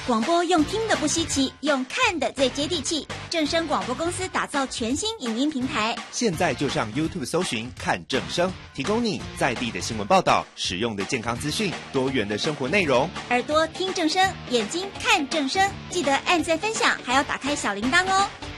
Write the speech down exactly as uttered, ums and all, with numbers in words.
广播用听的不稀奇，用看的最接地气。正声广播公司打造全新影音平台， 现在就上 YouTube 搜寻看正声，提供你在地的新闻报道、实用的健康资讯、多元的生活内容。 耳朵听正声，眼睛看正声，记得按赞分享，还要打开小铃铛哦。